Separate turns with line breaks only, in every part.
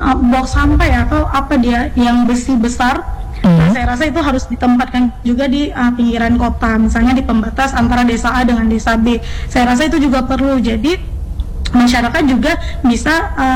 box sampah ya, atau apa dia yang besi besar. Nah, saya rasa itu harus ditempatkan juga di pinggiran kota, misalnya di pembatas antara desa A dengan desa B. Saya rasa itu juga perlu. Jadi masyarakat juga bisa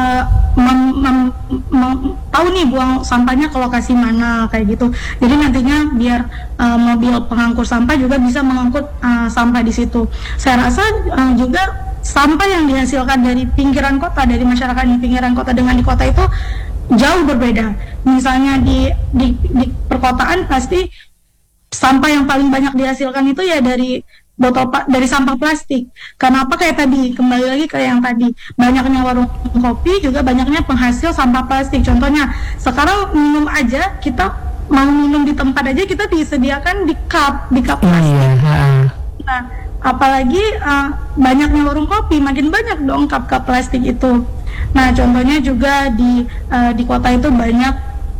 tahu nih buang sampahnya ke lokasi mana kayak gitu. Jadi nantinya biar mobil pengangkut sampah juga bisa mengangkut sampah di situ. Saya rasa juga sampah yang dihasilkan dari pinggiran kota, dari masyarakat di pinggiran kota dengan di kota itu jauh berbeda. Misalnya di perkotaan pasti sampah yang paling banyak dihasilkan itu ya dari dari sampah plastik. Kenapa kayak tadi, kembali lagi ke yang tadi, banyaknya warung kopi juga banyaknya penghasil sampah plastik. Contohnya sekarang minum aja, kita mau minum di tempat aja kita disediakan di cup plastik. Nah, apalagi banyaknya warung kopi, makin banyak dong cup plastik itu. Nah, contohnya juga di kota itu banyak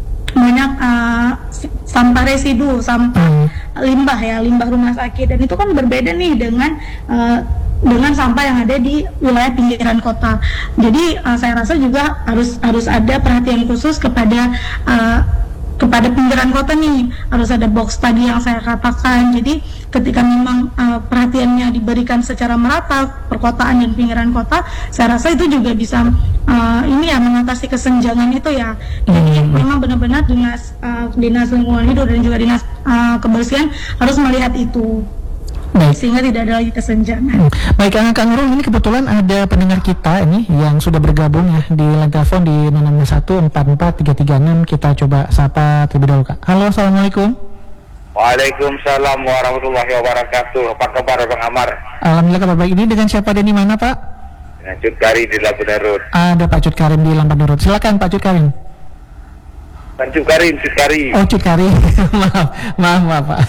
sampah residu, sampah limbah ya, limbah rumah sakit, dan itu kan berbeda nih dengan sampah yang ada di wilayah pinggiran kota. Jadi saya rasa juga harus ada perhatian khusus kepada pinggiran kota nih, harus ada box tadi yang saya katakan. Jadi ketika memang perhatiannya diberikan secara merata perkotaan dan pinggiran kota, saya rasa itu juga bisa mengatasi kesenjangan itu ya. Jadi memang benar-benar dinas lingkungan hidup dan juga dinas kebersihan harus melihat itu. Baik. Sehingga tidak ada lagi kesenjangan.
Baik, Kang Nurul, ini kebetulan ada pendengar kita ini yang sudah bergabung ya di line telepon di 06144336. Kita coba sapa terlebih dahulu, Kak. Halo, assalamualaikum.
Waalaikumsalam warahmatullahi wabarakatuh. Apa kabar Bang Amar?
Alhamdulillah kabar baik. Ini dengan siapa dan di mana, Pak?
Dengan Cut Kari di Lamban Darurat.
Ada Pak Cut Karim di Lamban Darurat. Silakan Pak Cut Karim.
Cut Kari.
Oh, Cut Kari. maaf Pak.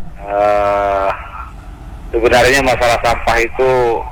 Sebenarnya masalah sampah itu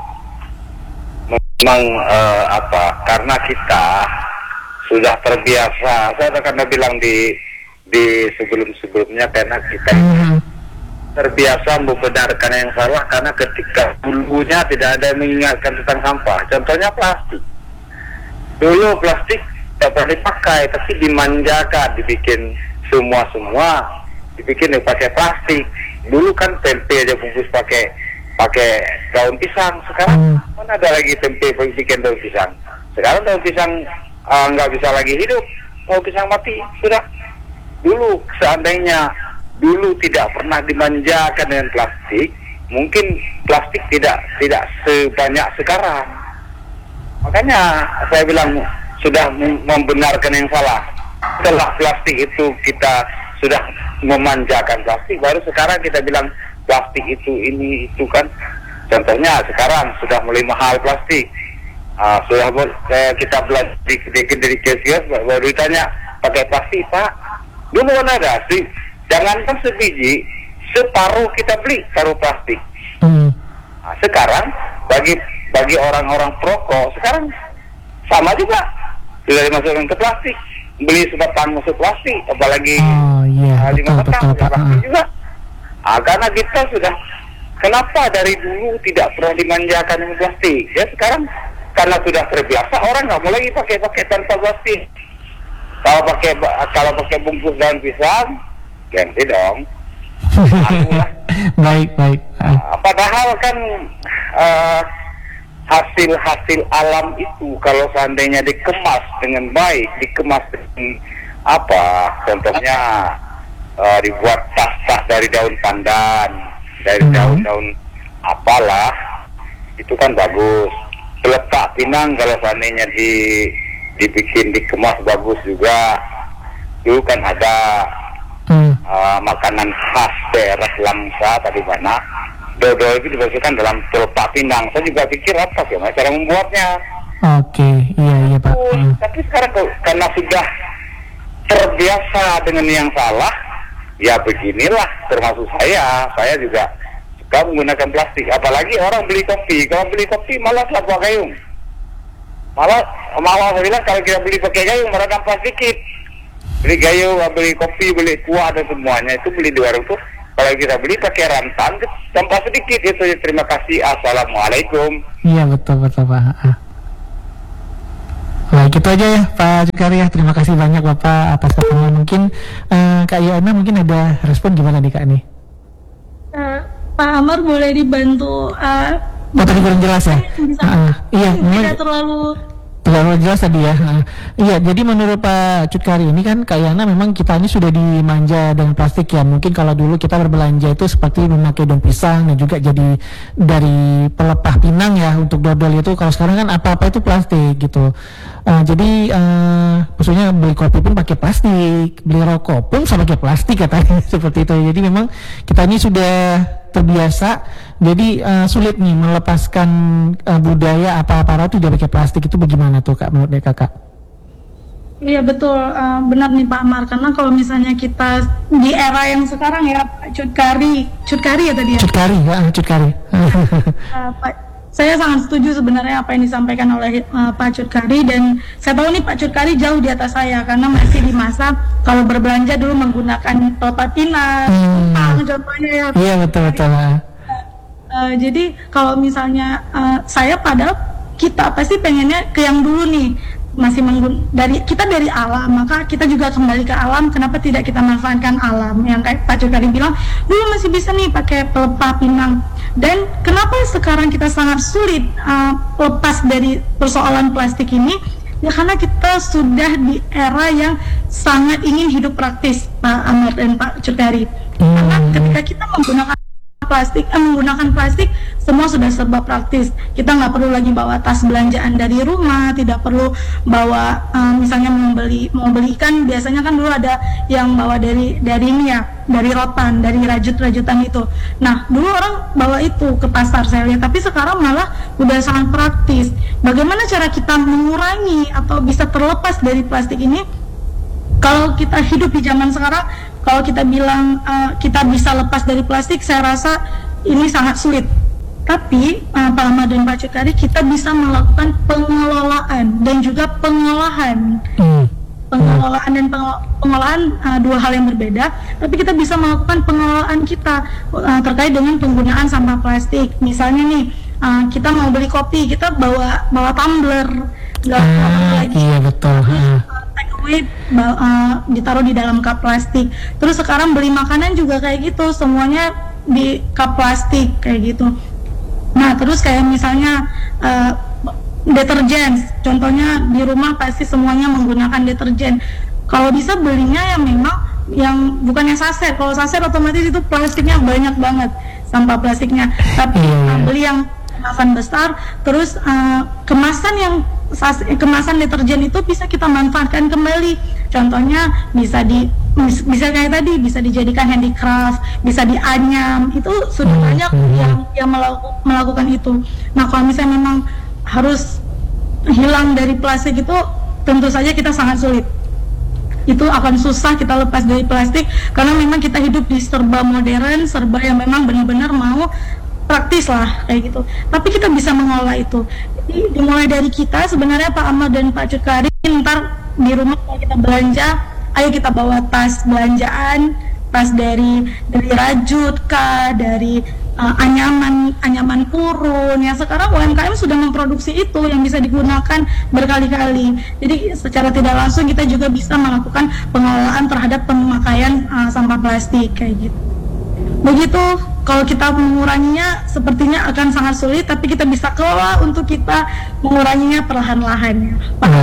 memang karena kita sudah terbiasa. Saya akan bilang di sebelumnya, karena kita terbiasa membenarkan yang salah, karena ketika dulunya tidak ada yang mengingatkan tentang sampah. Contohnya plastik. Dulu plastik dapat dipakai, tapi dimanjakan, dibikin semua dibikin pakai plastik. Dulu kan tempe aja bungkus pakai daun pisang. Sekarang mana ada lagi tempe bikin daun pisang? Sekarang daun pisang nggak bisa lagi hidup, daun pisang mati sudah. Dulu seandainya dulu tidak pernah dimanjakan dengan plastik, mungkin plastik tidak sebanyak sekarang. Makanya saya bilang sudah membenarkan yang salah. Setelah plastik itu kita sudah memanjakan plastik, baru sekarang kita bilang plastik itu ini itu kan. Contohnya sekarang sudah mulai mahal plastik. Sudah kita belajar dari kios baru ditanya pakai plastik, Pak. Dulu kan ada sih, jangankan sebiji, separuh kita beli taruh plastik. Sekarang bagi orang-orang perokok sekarang sama juga, sudah dimasukkan ke plastik. Beli sebatang masuk plastik, apalagi 5 batang plastik juga. Karena kita sudah, kenapa dari dulu tidak pernah dimanjakan dengan plastik? Ya sekarang karena sudah terbiasa, orang nggak mau lagi pakai tanpa plastik. Kalau pakai bungkus daun pisang, ganti dong.
Baik.
Padahal kan hasil alam itu kalau seandainya dikemas dengan baik, dikemas dengan contohnya dibuat tas-tas dari daun pandan, dari daun-daun apalah, itu kan bagus. Peletak pinang kalau seandainya dibikin dikemas bagus juga. Dulu kan ada makanan khas daerah Langsa tadi mana, dodol itu dimasukkan dalam peletak pinang. Saya juga pikir apa sih cara membuatnya.
Oke, iya Pak.
Tapi sekarang karena sudah terbiasa dengan yang salah, ya beginilah. Termasuk saya juga suka menggunakan plastik. Apalagi orang beli kopi, kalau beli kopi malah pakai gayung. Malah saya bilang kalau kita beli pakai gayung malah dampak sedikit. Beli gayung, beli kopi, beli kuah dan semuanya itu beli di warung tuh. Kalau kita beli pakai rantan, dampak sedikit itu. Terima kasih. Assalamualaikum.
Iya betul Pak. Baik, itu aja ya Pak Cukari ya. Terima kasih banyak Bapak atas keterangan. Mungkin Kak Yana mungkin ada respon gimana nih Kak nih?
Pak Amar boleh dibantu
Tadi kurang jelas ya? Iya,
tidak terlalu
jelas tadi ya. Iya, jadi menurut Pak Cutkari ini kan Kak Yana memang kita ini sudah dimanja dengan plastik ya. Mungkin kalau dulu kita berbelanja itu seperti memakai daun pisang dan juga jadi dari pelepah pinang ya untuk dodol itu. Kalau sekarang kan apa-apa itu plastik gitu. Jadi maksudnya beli kopi pun pakai plastik, beli rokok pun sama pakai plastik katanya seperti itu. Jadi memang kita ini sudah terbiasa, jadi sulit nih melepaskan budaya apa-apa itu dia pakai plastik. Itu bagaimana tuh Kak menurut Kakak?
Iya betul, benar nih Pak Amar, karena kalau misalnya kita di era yang sekarang ya Pak Cutkari ya tadi ya?
Cutkari.
Saya sangat setuju sebenarnya apa yang disampaikan oleh Pak Cutkari, dan saya tahu nih Pak Cutkari jauh di atas saya karena masih di masa kalau berbelanja dulu menggunakan pelepah pinang, contohnya ya.
Iya betul.
Jadi kalau misalnya saya padahal kita pasti pengennya ke yang dulu nih, masih kita dari alam, maka kita juga kembali ke alam. Kenapa tidak kita manfaatkan alam yang kayak Pak Cutkari bilang dulu masih bisa nih pakai pelepah pinang. Dan kenapa sekarang kita sangat sulit lepas dari persoalan plastik ini? Ya karena kita sudah di era yang sangat ingin hidup praktis, Pak Amar dan Pak Cutkari. Karena ketika kita menggunakan plastik, semua sudah serba praktis. Kita nggak perlu lagi bawa tas belanjaan dari rumah, tidak perlu bawa misalnya mau beli ikan, biasanya kan dulu ada yang bawa dari ini ya, dari rotan, dari rajut-rajutan itu. Nah dulu orang bawa itu ke pasar saya lihat, tapi sekarang malah udah sangat praktis. Bagaimana cara kita mengurangi atau bisa terlepas dari plastik ini? Kalau kita hidup di zaman sekarang, kalau kita bilang kita bisa lepas dari plastik, saya rasa ini sangat sulit. Tapi Pak Ahmad dan Pak Cutkari, kita bisa melakukan pengelolaan dan juga pengolahan. Pengelolaan dan pengolahan dua hal yang berbeda, tapi kita bisa melakukan pengelolaan kita terkait dengan penggunaan sampah plastik. Misalnya nih, kita mau beli kopi, kita bawa tumbler,
iya betul.
Ditaruh di dalam cup plastik. Terus sekarang beli makanan juga kayak gitu, semuanya di cup plastik kayak gitu. Nah terus kayak misalnya deterjen, contohnya di rumah pasti semuanya menggunakan deterjen. Kalau bisa belinya yang memang yang bukan yang saset. Kalau saset otomatis itu plastiknya banyak banget, sampah plastiknya. Tapi beli yang kemasan besar, terus kemasan deterjen itu bisa kita manfaatkan kembali. Contohnya bisa kayak tadi, bisa dijadikan handicraft, bisa dianyam. Itu sudah banyak yang melakukan itu. Nah kalau misalnya memang harus hilang dari plastik itu, tentu saja kita sangat sulit. Itu akan susah kita lepas dari plastik karena memang kita hidup di serba modern, serba yang memang benar-benar mau praktis lah kayak gitu. Tapi kita bisa mengolah itu. Jadi dimulai dari kita sebenarnya Pak Ahmad dan Pak Cutkari, ntar di rumah kalau kita belanja, ayo kita bawa tas belanjaan, tas dari rajut kah, dari anyaman purun. Yang sekarang UMKM sudah memproduksi itu yang bisa digunakan berkali-kali. Jadi secara tidak langsung kita juga bisa melakukan pengolahan terhadap pemakaian sampah plastik kayak gitu. Begitu, kalau kita menguranginya sepertinya akan sangat sulit, tapi kita bisa kelola untuk kita menguranginya perlahan-lahan.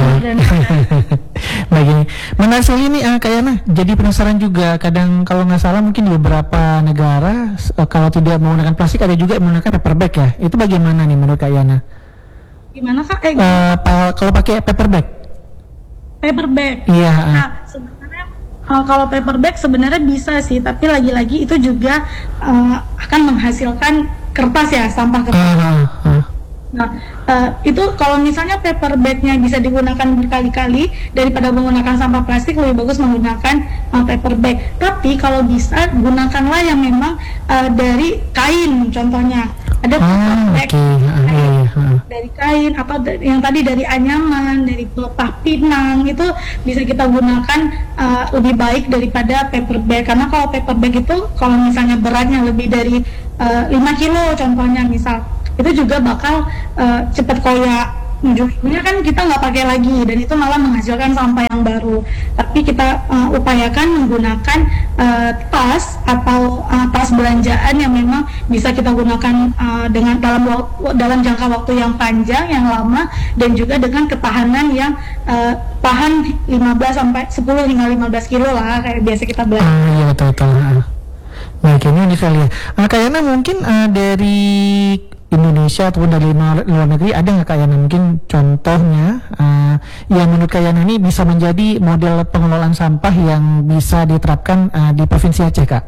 Begini, menarik sekali ini Kak Yana. Jadi penasaran juga, kadang kalau nggak salah mungkin di beberapa negara kalau tidak menggunakan plastik ada juga yang menggunakan paper bag ya. Itu bagaimana nih menurut Kak Yana?
Gimana Kak?
Kalau pakai paper bag?
Paper bag?
Iya.
Nah, kalau paper bag sebenarnya bisa sih, tapi lagi-lagi itu juga akan menghasilkan kertas ya, sampah kertas. Nah, itu kalau misalnya paper bagnya bisa digunakan berkali-kali daripada menggunakan sampah plastik, lebih bagus menggunakan paper bag. Tapi kalau bisa gunakanlah yang memang dari kain, contohnya ada paper bag dari kain, atau yang tadi dari anyaman, dari pelepah pinang, itu bisa kita gunakan lebih baik daripada paper bag. Karena kalau paper bag itu kalau misalnya beratnya lebih dari 5 kilo contohnya misal, itu juga bakal cepat koyak ujung-ujungnya kan kita nggak pakai lagi dan itu malah menghasilkan sampah yang baru. Tapi kita upayakan menggunakan tas atau tas belanjaan yang memang bisa kita gunakan dengan dalam jangka waktu yang panjang, yang lama, dan juga dengan ketahanan yang tahan 15 sampai 10 hingga 15 kilo lah kayak biasa kita belanja.
Iya betul. Baik, ini unik kali ya. Kayaknya mungkin dari Indonesia ataupun dari luar negeri ada nggak Kayana mungkin contohnya yang menurut Kayana ini bisa menjadi model pengelolaan sampah yang bisa diterapkan di Provinsi Aceh, Kak?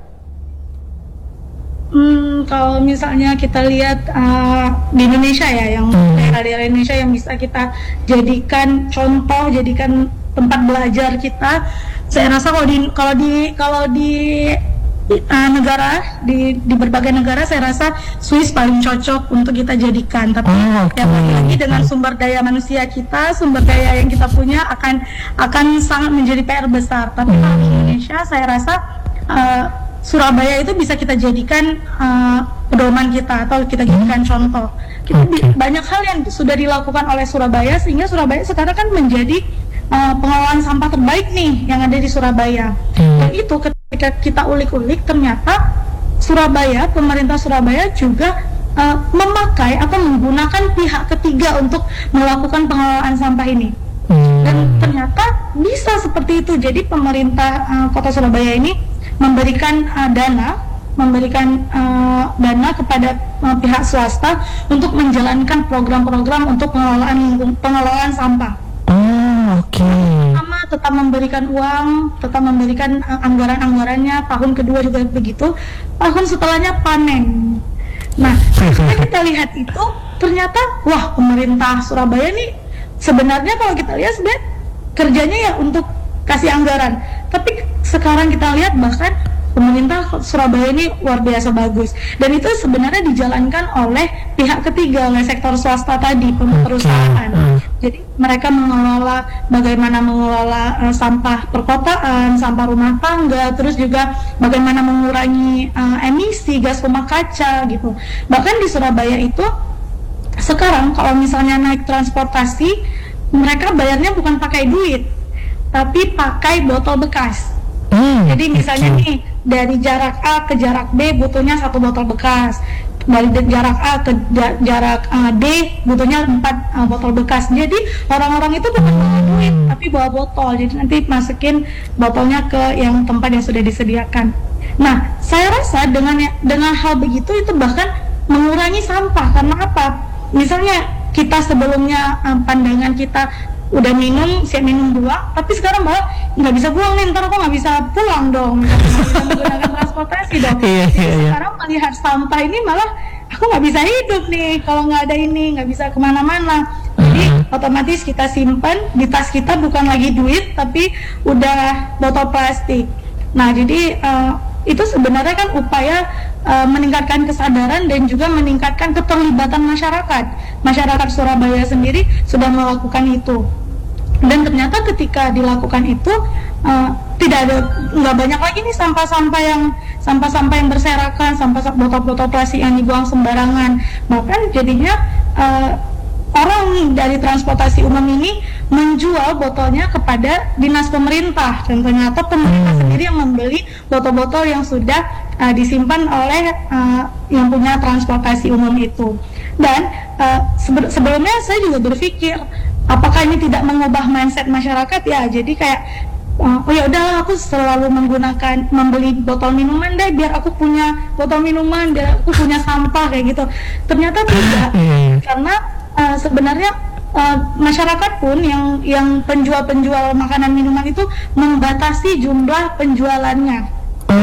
Kalau misalnya kita lihat di Indonesia ya, yang daerah-daerah Indonesia yang bisa kita jadikan contoh, jadikan tempat belajar kita, saya rasa kalau di negara di berbagai negara saya rasa Swiss paling cocok untuk kita jadikan. Tapi yang lagi dengan sumber daya manusia kita, sumber daya yang kita punya akan sangat menjadi PR besar. Tapi kalau di Indonesia saya rasa Surabaya itu bisa kita jadikan pedoman kita atau kita jadikan contoh. Banyak hal yang sudah dilakukan oleh Surabaya sehingga Surabaya sekarang kan menjadi pengelolaan sampah terbaik nih yang ada di Surabaya. Dan itu ketika kita ulik-ulik ternyata pemerintah Surabaya juga memakai atau menggunakan pihak ketiga untuk melakukan pengelolaan sampah ini. Dan ternyata bisa seperti itu. Jadi pemerintah Kota Surabaya ini memberikan dana kepada pihak swasta untuk menjalankan program-program untuk pengelolaan sampah. Pertama tetap memberikan uang, tetap memberikan anggaran-anggarannya. Tahun kedua juga begitu. Tahun setelahnya panen. Nah, ketika kita lihat itu ternyata wah, pemerintah Surabaya ini sebenarnya kalau kita lihat sebenarnya kerjanya ya untuk kasih anggaran. Tapi sekarang kita lihat bahkan pemerintah Surabaya ini luar biasa bagus, dan itu sebenarnya dijalankan oleh pihak ketiga, oleh sektor swasta tadi, perusahaan. Jadi mereka bagaimana mengelola sampah perkotaan, sampah rumah tangga, terus juga bagaimana mengurangi emisi gas rumah kaca gitu. Bahkan di Surabaya itu sekarang kalau misalnya naik transportasi, mereka bayarnya bukan pakai duit, tapi pakai botol bekas. Jadi misalnya nih dari jarak A ke jarak B butuhnya 1 botol bekas, dari jarak A ke jarak D butuhnya 4 botol bekas. Jadi orang-orang itu bukan bawa duit tapi bawa botol. Jadi nanti masukin botolnya ke yang tempat yang sudah disediakan. Nah, saya rasa dengan hal begitu itu bahkan mengurangi sampah. Karena apa? Misalnya kita sebelumnya pandangan kita udah siap minum 2, tapi sekarang malah nggak bisa pulang nih, ntar aku nggak bisa pulang dong, nggak bisa menggunakan transportasi dong. Sekarang melihat sampah ini malah aku nggak bisa hidup nih kalau nggak ada ini, nggak bisa kemana-mana. Jadi otomatis kita simpan di tas kita bukan lagi duit tapi udah botol plastik. Nah, jadi itu sebenarnya kan upaya meningkatkan kesadaran dan juga meningkatkan keterlibatan masyarakat. Masyarakat Surabaya sendiri sudah melakukan itu. Dan ternyata ketika dilakukan itu nggak banyak lagi nih sampah-sampah yang berserakan, sampah botol-botol plastik yang dibuang sembarangan. Bahkan jadinya orang dari transportasi umum ini menjual botolnya kepada dinas pemerintah contohnya, atau pemerintah sendiri yang membeli botol-botol yang sudah disimpan oleh yang punya transportasi umum itu. Dan sebelumnya saya juga berpikir apakah ini tidak mengubah mindset masyarakat ya, jadi kayak oh ya udahlah aku selalu membeli botol minuman deh biar aku punya botol minuman, biar aku punya sampah kayak gitu. Ternyata tidak, karena sebenarnya masyarakat pun yang penjual makanan minuman itu membatasi jumlah penjualannya.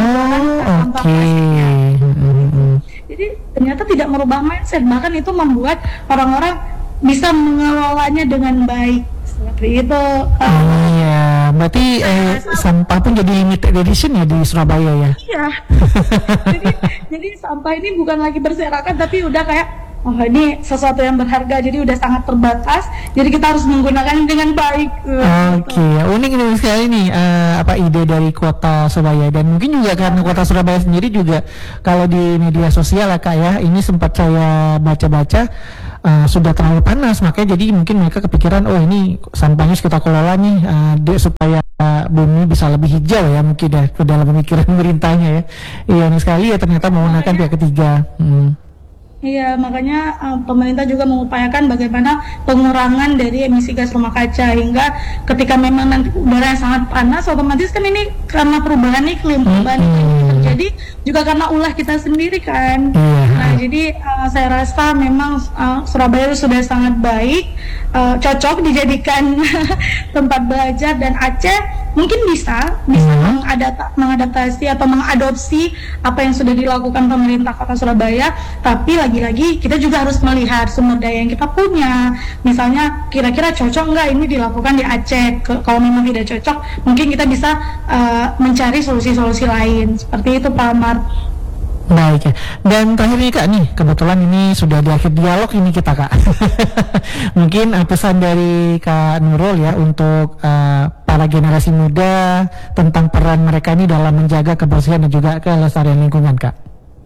Jadi ternyata tidak merubah mindset, bahkan itu membuat orang-orang bisa mengelolanya dengan baik seperti itu.
Berarti sampah pun jadi limited edition ya di Surabaya ya?
Iya. jadi sampah ini bukan lagi berserakan tapi udah kayak ini sesuatu yang berharga, jadi udah sangat terbatas, jadi kita harus menggunakannya dengan baik.
Unik ini sekali nih ide dari Kota Surabaya, dan mungkin juga karena Kota Surabaya sendiri juga kalau di media sosial ya Kak ya, ini sempat saya baca-baca sudah terlalu panas, makanya jadi mungkin mereka kepikiran, oh ini sampahnya harus kita kelola nih, supaya bumi bisa lebih hijau ya, mungkin ya dalam pemikiran pemerintahnya ya. Iya, ini sekali ya ternyata menggunakan pihak ketiga.
Iya, makanya pemerintah juga mengupayakan bagaimana pengurangan dari emisi gas rumah kaca, hingga ketika memang nanti udara yang sangat panas, otomatis kan ini karena perubahan iklim yang terjadi juga karena ulah kita sendiri kan. Nah, jadi saya rasa memang Surabaya sudah sangat baik, cocok dijadikan tempat belajar, dan Aceh mungkin bisa mengadaptasi atau mengadopsi apa yang sudah dilakukan pemerintah Kota Surabaya. Tapi lagi-lagi kita juga harus melihat sumber daya yang kita punya. Misalnya kira-kira cocok nggak ini dilakukan di Aceh? Kalau memang tidak cocok, mungkin kita bisa mencari solusi-solusi lain. Seperti itu, Pak Amar.
Baik ya. Dan terakhir nih Kak, nih kebetulan ini sudah di akhir dialog ini kita Kak. Mungkin pesan dari Kak Nurul ya untuk para generasi muda tentang peran mereka ini dalam menjaga kebersihan dan juga kelestarian lingkungan Kak.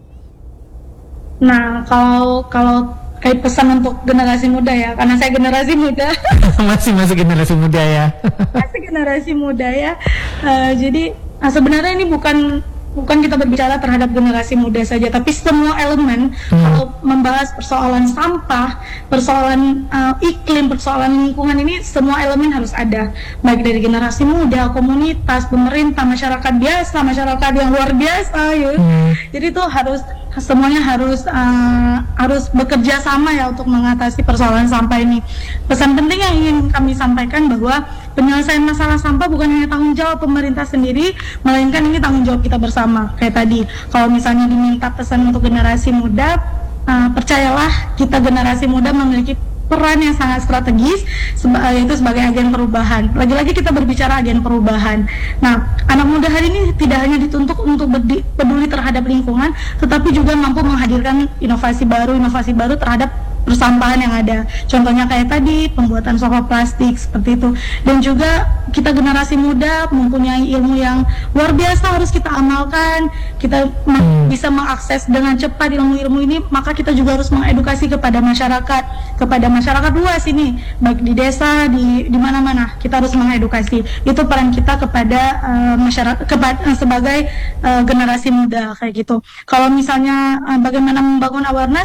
Nah, kalau kayak pesan untuk generasi muda ya, karena saya generasi muda.
masih generasi muda ya.
Masih generasi muda ya. Jadi sebenarnya ini bukan kita berbicara terhadap generasi muda saja, tapi semua elemen. Kalau membahas persoalan sampah, persoalan iklim, persoalan lingkungan, ini semua elemen harus ada, baik dari generasi muda, komunitas, pemerintah, masyarakat biasa, masyarakat yang luar biasa ya. Jadi itu semuanya harus bekerja sama ya untuk mengatasi persoalan sampah ini. Pesan penting yang ingin kami sampaikan bahwa penyelesaian masalah sampah bukan hanya tanggung jawab pemerintah sendiri, melainkan ini tanggung jawab kita bersama. Kayak tadi, kalau misalnya diminta pesan untuk generasi muda, percayalah kita generasi muda memiliki peran yang sangat strategis, yaitu sebagai agen perubahan. Lagi-lagi kita berbicara agen perubahan. Nah, anak muda hari ini tidak hanya dituntut untuk peduli terhadap lingkungan, tetapi juga mampu menghadirkan inovasi baru terhadap persampahan yang ada. Contohnya kayak tadi, pembuatan sofa plastik seperti itu. Dan juga kita generasi muda mempunyai ilmu yang luar biasa harus kita amalkan. Kita bisa mengakses dengan cepat ilmu-ilmu ini, maka kita juga harus mengedukasi kepada masyarakat luas ini, baik di desa, di mana-mana. Kita harus mengedukasi. Itu peran kita kepada masyarakat, sebagai generasi muda kayak gitu. Kalau misalnya bagaimana membangun awareness,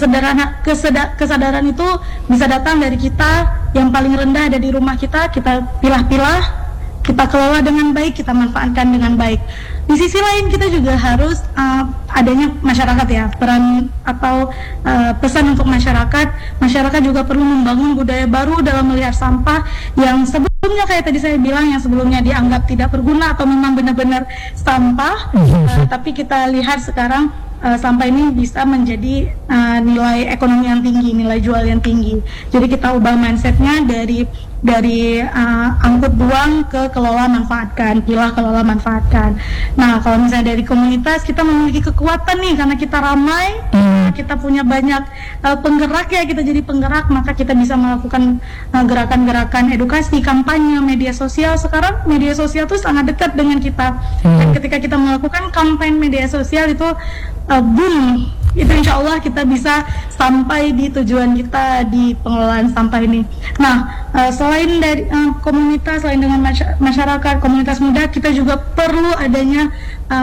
kesadaran itu bisa datang dari kita yang paling rendah, ada di rumah kita pilah-pilah, kita kelola dengan baik, kita manfaatkan dengan baik. Di sisi lain kita juga harus adanya masyarakat ya, peran atau pesan untuk masyarakat juga perlu membangun budaya baru dalam melihat sampah yang sebelumnya kayak tadi saya bilang, yang sebelumnya dianggap tidak berguna atau memang benar-benar sampah, tapi kita lihat sekarang sampah ini bisa menjadi nilai ekonomi yang tinggi, nilai jual yang tinggi. Jadi kita ubah mindsetnya dari angkut buang ke kelola manfaatkan, pilah kelola manfaatkan. Nah, kalau misalnya dari komunitas, kita memiliki kekuatan nih karena kita ramai, kita punya banyak penggerak ya, kita jadi penggerak, maka kita bisa melakukan gerakan-gerakan edukasi, kampanye, media sosial. Sekarang media sosial itu sangat dekat dengan kita, dan ketika kita melakukan kampanye media sosial itu boom, itu insya Allah kita bisa sampai di tujuan kita di pengelolaan sampah ini. Nah, selain dari komunitas, selain dengan masyarakat, komunitas muda, kita juga perlu adanya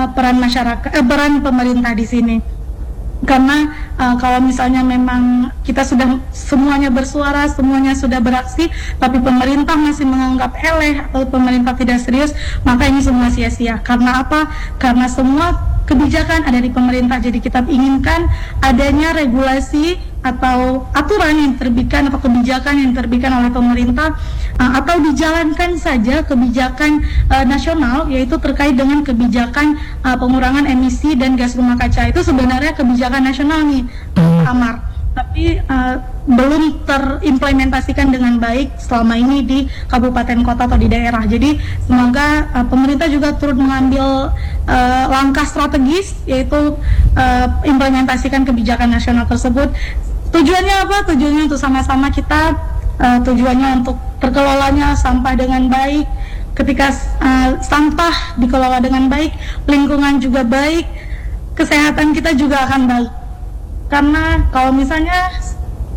peran pemerintah di sini. Karena kalau misalnya memang kita sudah semuanya bersuara, semuanya sudah beraksi, tapi pemerintah masih menganggap eleh atau pemerintah tidak serius, maka ini semua sia-sia. Karena apa? Karena semua kebijakan ada di pemerintah. Jadi kita inginkan adanya regulasi atau aturan yang diterbitkan atau kebijakan yang diterbitkan oleh pemerintah, atau dijalankan saja kebijakan nasional, yaitu terkait dengan kebijakan pengurangan emisi dan gas rumah kaca. Itu sebenarnya kebijakan nasional nih, Amar, tapi belum terimplementasikan dengan baik selama ini di kabupaten kota atau di daerah. Jadi semoga pemerintah juga turut mengambil langkah strategis, yaitu implementasikan kebijakan nasional tersebut. Tujuannya apa? Tujuannya untuk sama-sama kita, tujuannya untuk terkelolanya sampah dengan baik. Ketika sampah dikelola dengan baik, lingkungan juga baik, kesehatan kita juga akan baik. Karena kalau misalnya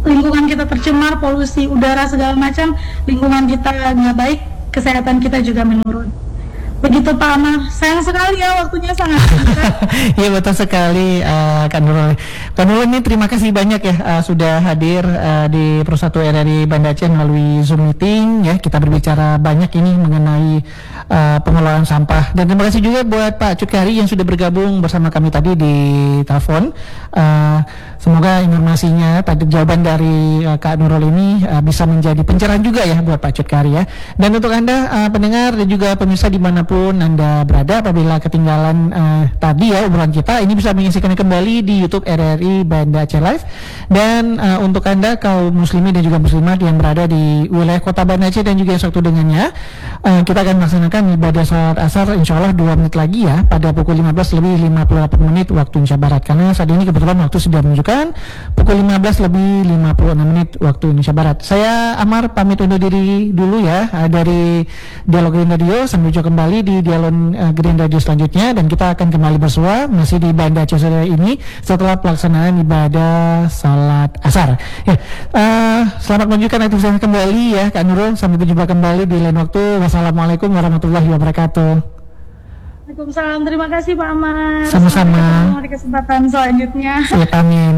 lingkungan kita tercemar, polusi udara segala macam, lingkungan kita nggak baik, kesehatan kita juga menurun. Begitu Pak Amar, sayang sekali ya waktunya sangat singkat.
Iya betul sekali Kak Nurul. Kak Nurul ini terima kasih banyak ya sudah hadir di Pro 1 RRI Banda Aceh melalui Zoom meeting ya. Kita berbicara banyak ini mengenai pengelolaan sampah, dan terima kasih juga buat Pak Cutkari yang sudah bergabung bersama kami tadi di telepon. Semoga informasinya tadi, jawaban dari Kak Nurul ini bisa menjadi pencerahan juga ya buat Pak Cutkari ya. Dan untuk Anda pendengar dan juga pemirsa dimanapun Anda berada, apabila ketinggalan tadi ya obrolan kita, ini bisa menyaksikan kembali di YouTube RRI Banda Aceh Live. Dan untuk Anda kaum muslimin dan juga muslimat yang berada di wilayah kota Banda Aceh dan juga yang satu dengannya, kita akan melaksanakan ibadah salat asar insyaallah 2 menit lagi ya, pada pukul 15:58 waktu Indonesia Barat, karena saat ini kebetulan waktu sudah menunjukkan pukul 15:56 waktu Indonesia Barat. Saya Amar pamit undur diri dulu ya dari Dialog Green Radio. Sampai jumpa kembali di Dialog Green Radio selanjutnya, dan kita akan kembali bersua masih di Banda Aceh ini setelah pelaksanaan ibadah salat asar ya. Selamat melanjutkan aktivitas kembali ya Kak Nurul. Sampai berjumpa kembali di lain waktu. Wassalamualaikum warahmatullahi wabarakatuh.
Waalaikumsalam, terima kasih Pak Amar.
Sama-sama.
Sampai ketemu di kesempatan selanjutnya.
Ya, amin.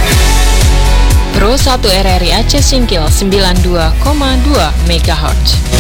Pro 1 RRI Aceh Singkil 92,2 MHz.